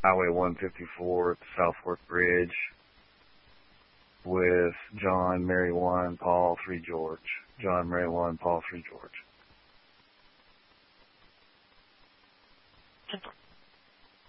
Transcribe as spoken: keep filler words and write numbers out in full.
Highway one fifty-four at the South Fork Bridge with John, Mary one, Paul, three George. John, Mary one, Paul, three George.